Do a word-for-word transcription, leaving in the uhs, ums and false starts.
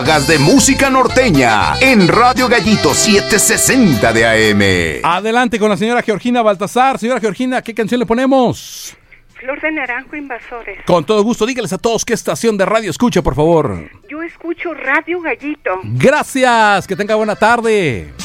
De música norteña en Radio Gallito setecientos sesenta de A M. Adelante con la señora Georgina Baltasar. Señora Georgina, ¿qué canción le ponemos? Flor de Naranjo, Invasores. Con todo gusto, dígales a todos qué estación de radio escucha, por favor. Yo escucho Radio Gallito. Gracias, que tenga buena tarde.